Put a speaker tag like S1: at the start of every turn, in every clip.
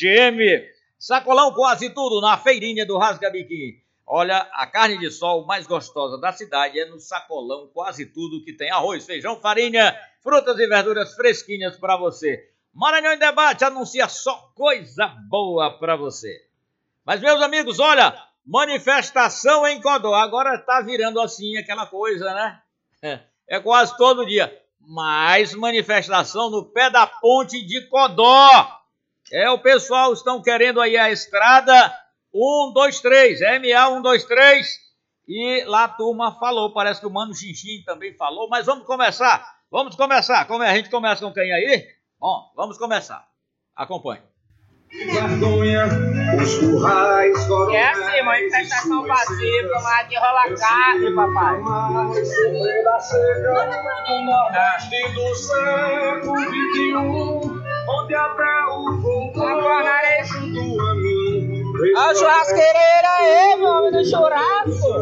S1: GM. Sacolão quase tudo na feirinha do Rasga-Biquim. Olha, a carne de sol mais gostosa da cidade é no Sacolão quase tudo, que tem arroz, feijão, farinha, frutas e verduras fresquinhas para você. Maranhão em Debate anuncia só coisa boa para você. Mas, meus amigos, olha, manifestação em Codó. Agora tá virando assim aquela coisa, né? É quase todo dia. Mais manifestação no pé da ponte de Codó. O pessoal estão querendo aí a estrada 123, MA 123. E lá a turma falou, parece que o Mano Chinchim também falou. Mas vamos começar. Como a gente começa com quem aí? Bom, vamos começar. Acompanhe.
S2: Vergonha, os currais foram.
S3: É assim, manifestação pacífica, mas de rola carne, papai.
S2: Da seca, no Nordeste do século XXI, onde até o fogo junto a mim.
S3: Olha o churrasqueireiro aí, meu homem do churrasco.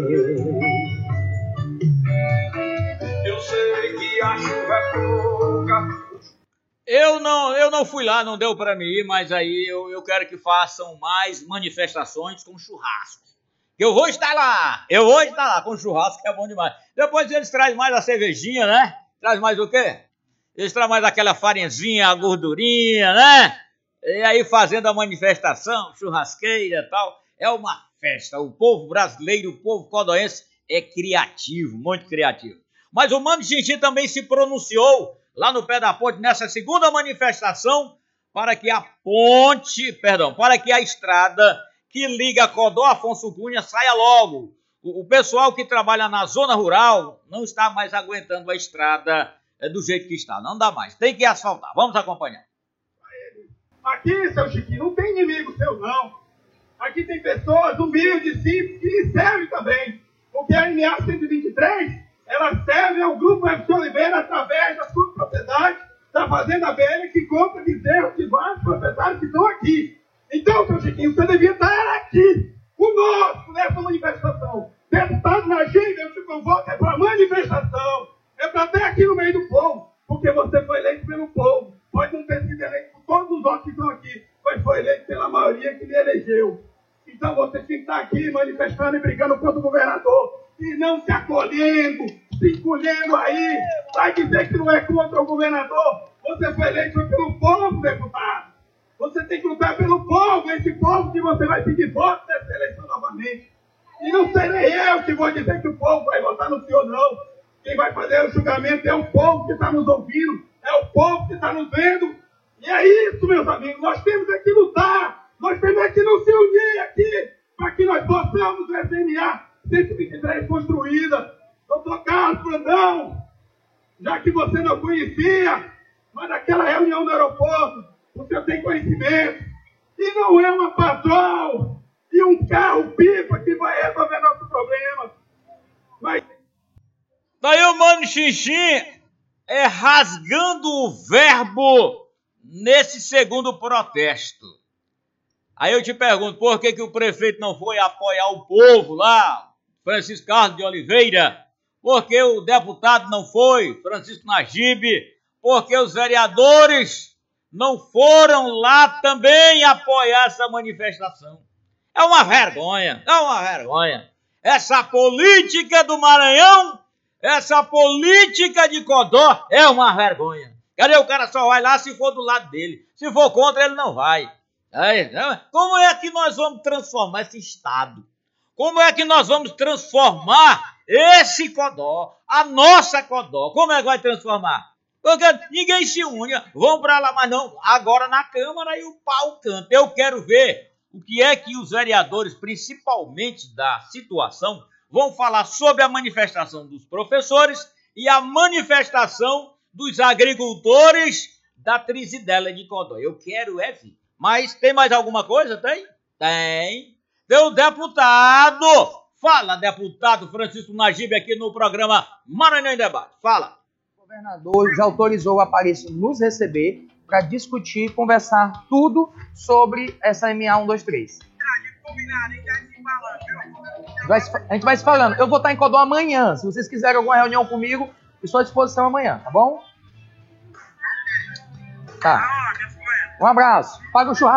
S2: Eu sei que a chuva é pouca.
S1: Eu não fui lá, não deu para mim ir, mas aí eu quero que façam mais manifestações com churrasco. Eu vou estar lá com churrasco, que é bom demais. Depois eles trazem mais a cervejinha, né? Traz mais o quê? Eles trazem mais aquela farinhazinha, a gordurinha, né? E aí fazendo a manifestação, churrasqueira e tal. É uma festa. O povo brasileiro, o povo codoense é criativo, muito criativo. Mas o Mano Chinchim também se pronunciou lá no pé da ponte, nessa segunda manifestação, para que a estrada que liga Codó a Afonso Cunha saia logo. O pessoal que trabalha na zona rural não está mais aguentando a estrada do jeito que está, não dá mais, tem que asfaltar. Vamos acompanhar.
S4: Aqui, seu Chiquinho, não tem inimigo seu, não. Aqui tem pessoas humildes, simples, que lhe servem também. Porque a NA 123... ela serve ao Grupo FC Oliveira através da sua propriedade, da Fazenda Velha, que compra bezerros de vários proprietários que estão aqui. Então, seu Chiquinho, você devia estar aqui, conosco, nessa manifestação. Deputado Najib, eu te convoco para a manifestação. É para estar aqui no meio do povo, porque você foi eleito pelo povo. Pode não ter sido eleito por todos os outros que estão aqui, mas foi eleito pela maioria que lhe elegeu. Então você tem que estar aqui manifestando e brigando contra o governador. E não se acolhendo, se encolhendo aí, vai dizer que não é contra o governador. Você foi eleito pelo povo, deputado. Você tem que lutar pelo povo, esse povo que você vai pedir voto nessa eleição novamente. E não serei eu que vou dizer que o povo vai votar no senhor, não. Quem vai fazer o julgamento é o povo que está nos ouvindo, é o povo que está nos vendo. E é isso, meus amigos, nós temos que lutar, nós temos que nos unir aqui, para que nós possamos desenhar 123 construída. Doutor Carlos Brandão, já que você não conhecia, mas naquela reunião no aeroporto, o senhor tem conhecimento, e não é uma patrol e um carro-pipa que vai resolver nosso problema. Mas...
S1: daí o Mano Chinchim rasgando o verbo nesse segundo protesto. Aí eu te pergunto, por que o prefeito não foi apoiar o povo lá, Francisco Carlos de Oliveira? Porque o deputado não foi, Francisco Najib? Porque os vereadores não foram lá também apoiar essa manifestação? É uma vergonha, é uma vergonha. Essa política do Maranhão, essa política de Codó é uma vergonha. Cadê? O cara só vai lá se for do lado dele. Se for contra, ele não vai. Como é que nós vamos transformar esse estado? Como é que nós vamos transformar esse Codó, a nossa Codó? Como é que vai transformar? Porque ninguém se une, vão para lá, mas não, agora na Câmara e o pau canta. Eu quero ver o que é que os vereadores, principalmente da situação, vão falar sobre a manifestação dos professores e a manifestação dos agricultores da Trizidela de Codó. Eu quero ver. Mas tem mais alguma coisa? Tem? Tem. Tem o deputado. Fala, deputado Francisco Najib, aqui no programa Maranhão em Debate. Fala.
S5: O governador já autorizou o Aparício nos receber para discutir, conversar tudo sobre essa MA 123. A gente vai se falando. Eu vou estar em Codó amanhã. Se vocês quiserem alguma reunião comigo, estou à disposição amanhã, tá bom? Tá. Um abraço. Paga o churrasco.